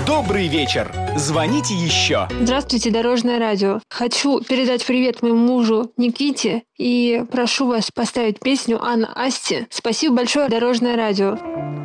Добрый вечер. Звоните еще. Здравствуйте, Дорожное радио. Хочу передать привет моему мужу Никите и прошу вас поставить песню Анна Асти. Спасибо большое, Дорожное радио.